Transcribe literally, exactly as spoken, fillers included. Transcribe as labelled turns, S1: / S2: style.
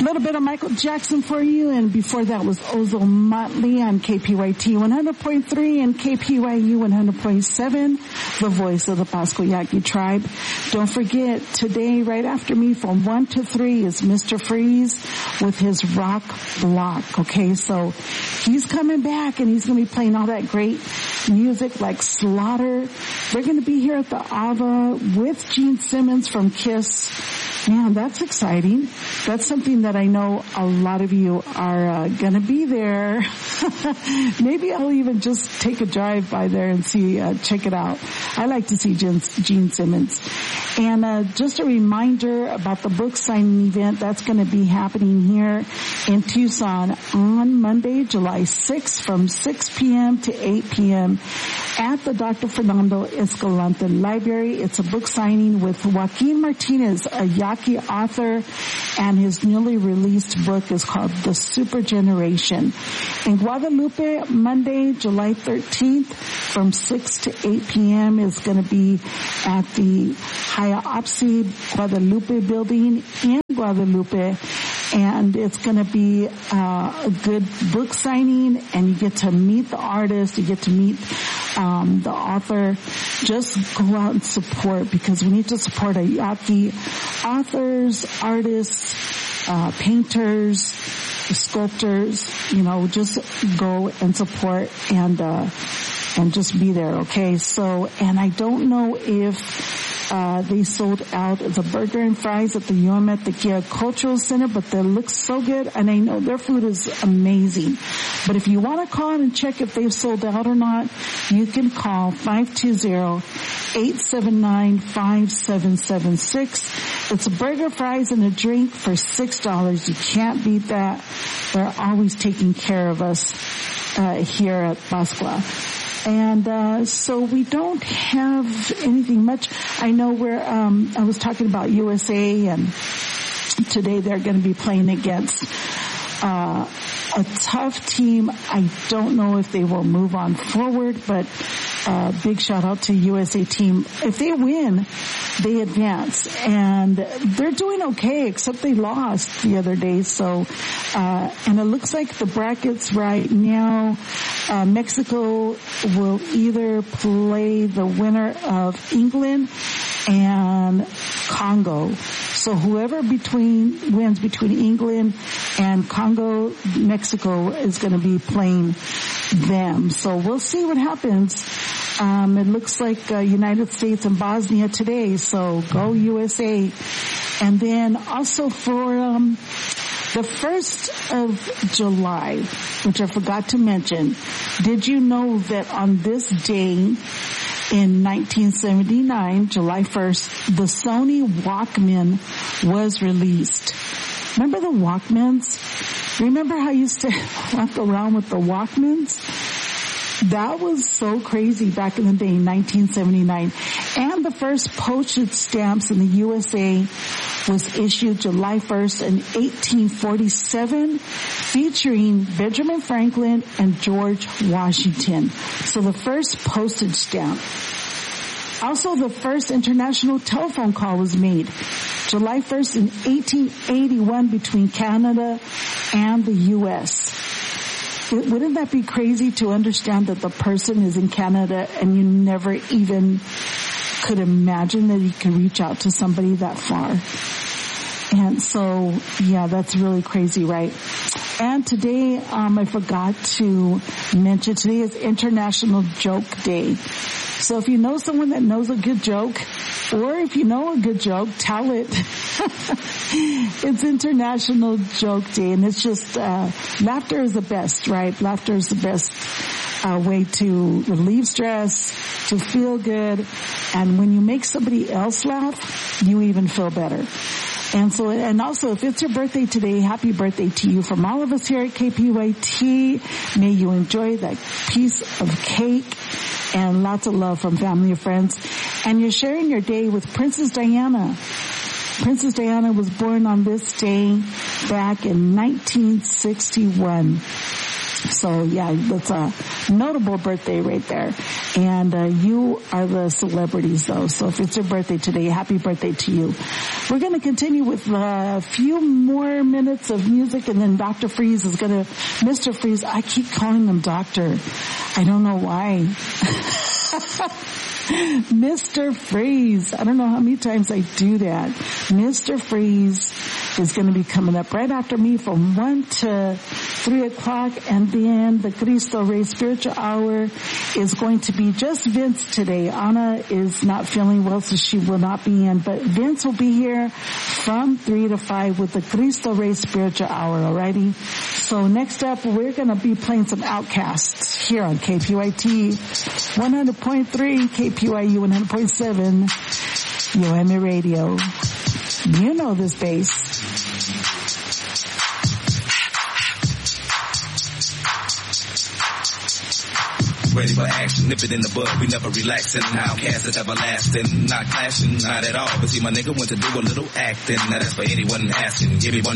S1: little bit of Michael Jackson for you, and before that was Ozil Motley on K P Y T one hundred point three and K P Y U one hundred point seven, the voice of the Pasco Yaqui tribe. Don't forget, today, right after me, from one to three is Mister Freeze with his rock block. Okay, so he's coming back, and he's going to be playing all that great music like Slaughter. They're going to be here at the Ava with Gene Simmons from KISS. Man, that's exciting. That's something that I know a lot of you are uh, going to be there. Maybe I'll even just take a drive by there and see, uh, check it out. I like to see Gene, Gene Simmons. And uh, just a reminder about the book signing event that's going to be happening here in Tucson on Monday, July sixth from six p.m. to eight p.m. at the Doctor Fernando Escalante Library. It's a book signing with Joaquin Martinez, a Yaqui author, and his newly released book is called The Super Generation. In Guadalupe, Monday, July thirteenth from six to eight p.m. is going to be at the Hiaopsi Guadalupe building in Guadalupe. And it's going to be uh, a good book signing, and you get to meet the artist, you get to meet um, the author. Just go out and support, because we need to support our Yaqui authors, artists, uh, painters, sculptors. You know, just go and support and uh, and just be there. Okay, so and I don't know if. Uh, they sold out the burger and fries at the U M at the Kia Cultural Center, but they look so good, and I know their food is amazing. But if you want to call and check if they've sold out or not, you can call five two zero, eight seven nine, five seven seven six. It's a burger, fries, and a drink for six dollars. You can't beat that. They're always taking care of us uh, here at Pascua. And uh so we don't have anything much. I know we're, um I was talking about U S A, and today they're going to be playing against uh a tough team. I don't know if they will move on forward, but uh big shout out to U S A team. If they win, they advance, and they're doing okay, except they lost the other day. So, uh, and it looks like the brackets right now, uh, Mexico will either play the winner of England and Congo. So whoever between wins between England and Congo, Mexico is going to be playing them. So we'll see what happens. Um, it looks like uh, United States and Bosnia today, so go U S A. And then also for um, the first of July, which I forgot to mention, did you know that on this day in nineteen seventy-nine, July first, the Sony Walkman was released? Remember the Walkmans? Remember how you used to walk around with the Walkmans? That was so crazy back in the day in nineteen seventy-nine. And the first postage stamps in the U S A was issued July first in eighteen forty-seven, featuring Benjamin Franklin and George Washington. So the first postage stamp. Also, the first international telephone call was made July first in eighteen eighty-one between Canada and the U S Wouldn't that be crazy to understand that the person is in Canada and you never even could imagine that you could reach out to somebody that far? And so, yeah, that's really crazy, right? And today, um, I forgot to mention, today is International Joke Day. So if you know someone that knows a good joke, or if you know a good joke, tell it. It's International Joke Day, and it's just, uh, laughter is the best, right? Laughter is the best uh, way to relieve stress, to feel good, and when you make somebody else laugh, you even feel better. And so, and also, if it's your birthday today, happy birthday to you from all of us here at K P Y T. May you enjoy that piece of cake and lots of love from family and friends. And you're sharing your day with Princess Diana. Princess Diana was born on this day back in nineteen sixty-one. So yeah, that's a notable birthday right there. And uh, you are the celebrities though. So if it's your birthday today, happy birthday to you. We're going to continue with a few more minutes of music, and then Doctor Freeze is going to, Mister Freeze, I keep calling him Doctor. I don't know why. Mister Freeze. I don't know how many times I do that. Mister Freeze is going to be coming up right after me from one to three o'clock, and then the Cristo Rey Spiritual Hour is going to be just Vince today. Anna is not feeling well, so she will not be in, but Vince will be here from three to five with the Cristo Rey Spiritual Hour, alrighty? So next up, we're going to be playing some Outcasts here on K P Y T one hundred point three, K P Y U one hundred point seven, U M A Radio. You know this bass.
S2: Ready for action, nip it in the bud, we never relaxing. Outcast is everlasting, not clashing, not at all. But see, my nigga went to do a little acting. Now that's for anyone asking. Everyone